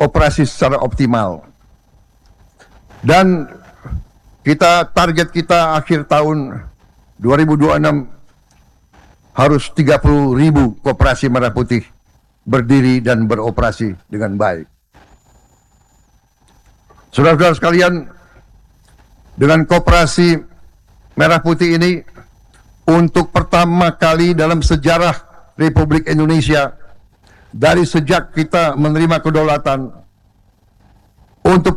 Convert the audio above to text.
operasi secara optimal. Dan target kita akhir tahun 2026 harus 30.000 koperasi merah putih berdiri dan beroperasi dengan baik. Saudara-saudara sekalian, dengan koperasi merah putih ini, untuk pertama kali dalam sejarah Republik Indonesia, dari sejak kita menerima kedaulatan, untuk